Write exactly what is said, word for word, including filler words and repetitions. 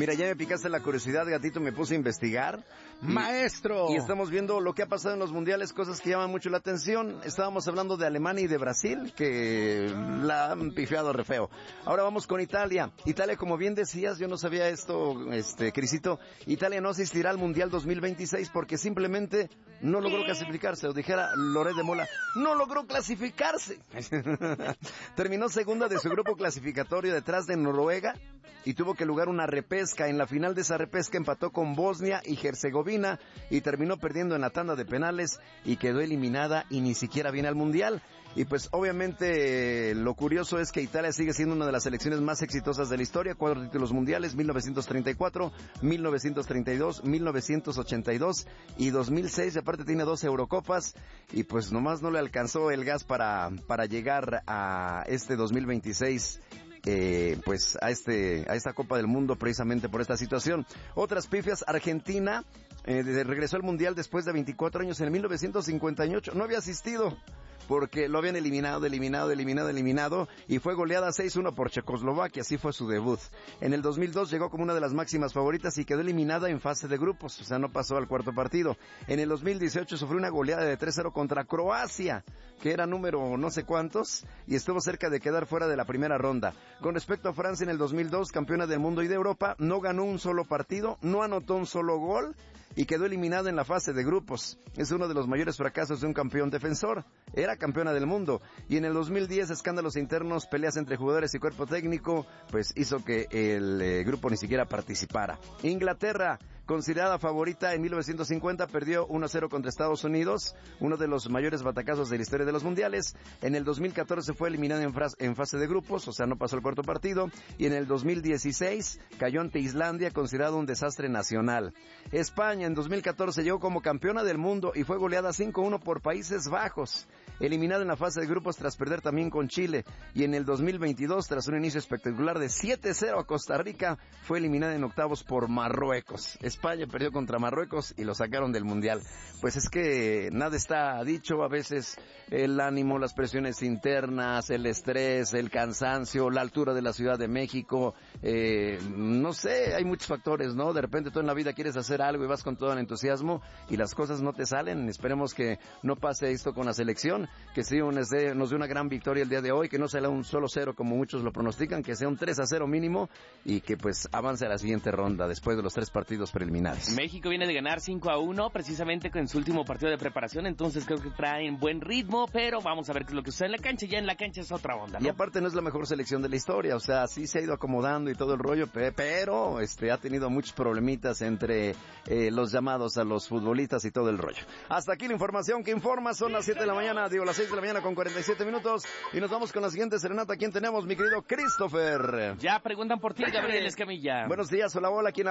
Mira, ya me picaste la curiosidad, gatito, me puse a investigar. Y, ¡Maestro! Y estamos viendo lo que ha pasado en los mundiales, cosas que llaman mucho la atención. Estábamos hablando de Alemania y de Brasil, que la han pifiado re feo. Ahora vamos con Italia. Italia, como bien decías, yo no sabía esto, este, Crisito, Italia no asistirá al Mundial dos mil veintiséis porque simplemente no logró clasificarse, o dijera Loret de Mola, no logró clasificarse. Terminó segunda de su grupo clasificatorio detrás de Noruega y tuvo que jugar una repesca. En la final de esa repesca empató con Bosnia y Herzegovina y terminó perdiendo en la tanda de penales y quedó eliminada y ni siquiera viene al Mundial. Y pues obviamente lo curioso es que Italia sigue siendo una de las selecciones más exitosas de la historia, cuatro títulos mundiales, mil novecientos treinta y cuatro, mil novecientos treinta y dos, mil novecientos ochenta y dos y dos mil seis, y aparte tiene dos Eurocopas, y pues nomás no le alcanzó el gas para, para llegar a este dos mil veintiséis. Eh, pues a este a esta Copa del Mundo precisamente por esta situación. Otras pifias, Argentina eh, regresó al Mundial después de veinticuatro años. En mil novecientos cincuenta y ocho no había asistido porque lo habían eliminado, eliminado, eliminado, eliminado y fue goleada seis uno por Checoslovaquia, así fue su debut. En el dos mil dos llegó como una de las máximas favoritas y quedó eliminada en fase de grupos, o sea, no pasó al cuarto partido. En el dos mil dieciocho sufrió una goleada de tres cero contra Croacia, que era número no sé cuántos, y estuvo cerca de quedar fuera de la primera ronda. Con respecto a Francia, en el dos mil dos, campeona del mundo y de Europa, no ganó un solo partido, no anotó un solo gol y quedó eliminada en la fase de grupos. Es uno de los mayores fracasos de un campeón defensor. Era campeona del mundo. Y en el dos mil diez, escándalos internos, peleas entre jugadores y cuerpo técnico, pues hizo que el eh, grupo ni siquiera participara. Inglaterra, considerada favorita en mil novecientos cincuenta, perdió uno a cero contra Estados Unidos, uno de los mayores batacazos de la historia de los mundiales. En el dos mil catorce fue eliminada en, en fase de grupos, o sea, no pasó el cuarto partido. Y en el dos mil dieciséis cayó ante Islandia, considerado un desastre nacional. España en dos mil catorce llegó como campeona del mundo y fue goleada cinco uno por Países Bajos, eliminada en la fase de grupos tras perder también con Chile. Y en el dos mil veintidós, tras un inicio espectacular de siete cero a Costa Rica, fue eliminada en octavos por Marruecos. España perdió contra Marruecos y lo sacaron del Mundial. Pues es que nada está dicho, a veces el ánimo, las presiones internas, el estrés, el cansancio, la altura de la Ciudad de México, eh, no sé, hay muchos factores, ¿no? De repente tú en la vida quieres hacer algo y vas con todo el entusiasmo y las cosas no te salen. Esperemos que no pase esto con la selección, que sí nos dé, nos dé una gran victoria el día de hoy, que no sea un solo cero como muchos lo pronostican, que sea un tres a cero mínimo y que pues avance a la siguiente ronda después de los tres partidos preliminares. México viene de ganar cinco a uno precisamente con su último partido de preparación, entonces creo que traen buen ritmo, pero vamos a ver qué es lo que sucede en la cancha. Ya en la cancha es otra onda, ¿no? Y aparte no es la mejor selección de la historia, o sea, sí se ha ido acomodando y todo el rollo, pero este ha tenido muchos problemitas entre eh, los llamados a los futbolistas y todo el rollo. Hasta aquí la información que informa, son las siete de la mañana, digo las seis de la mañana con cuarenta y siete minutos, y nos vamos con la siguiente serenata. ¿Quién tenemos, mi querido Christopher? Ya preguntan por ti, Gabriel Escamilla. Buenos días, hola, hola, ¿quién